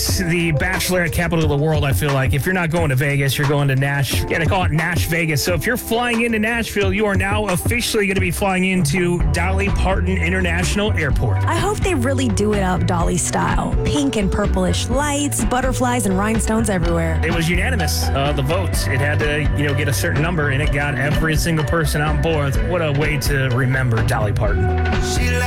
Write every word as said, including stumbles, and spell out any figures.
Vegas, the bachelorette capital of the world, I feel like. If you're not going to Vegas, you're going to Nash. Yeah, they call it Nash Vegas. So if you're flying into Nashville, you are now officially going to be flying into Dolly Parton International Airport. I hope they really do it up Dolly style. Pink and purplish lights, butterflies, and rhinestones everywhere. It was unanimous, uh, the vote. It had to, you know, get a certain number, and it got every single person on board. What a way to remember Dolly Parton. She